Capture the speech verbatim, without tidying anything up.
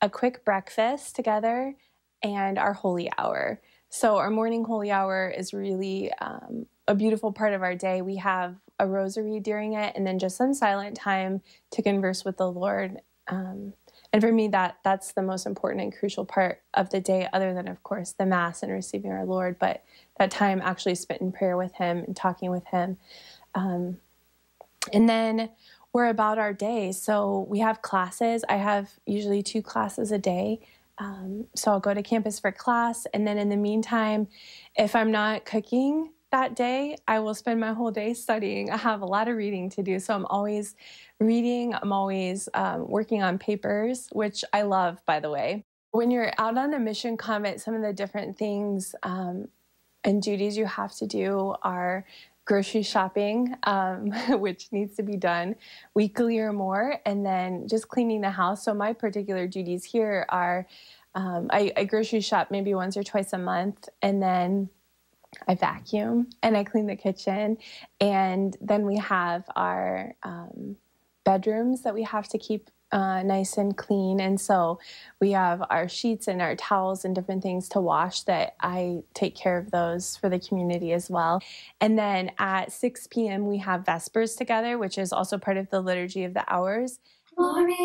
a quick breakfast together and our holy hour. So our morning holy hour is really um, a beautiful part of our day. We have a rosary during it and then just some silent time to converse with the Lord. Um, and for me, that that's the most important and crucial part of the day, other than, of course, the Mass and receiving our Lord, but that time actually spent in prayer with him and talking with him. Um, and then we're about our day. So we have classes. I have usually two classes a day. Um, so I'll go to campus for class. And then in the meantime, if I'm not cooking that day, I will spend my whole day studying. I have a lot of reading to do. So I'm always reading. I'm always um, working on papers, which I love, by the way. When you're out on a mission convent, some of the different things um, and duties you have to do are grocery shopping, um, which needs to be done weekly or more, and then just cleaning the house. So my particular duties here are um, I, I grocery shop maybe once or twice a month, and then I vacuum and I clean the kitchen. And then we have our um, bedrooms that we have to keep uh, nice and clean. And so we have our sheets and our towels and different things to wash that I take care of those for the community as well. And then at six p.m. we have Vespers together, which is also part of the Liturgy of the Hours. Glory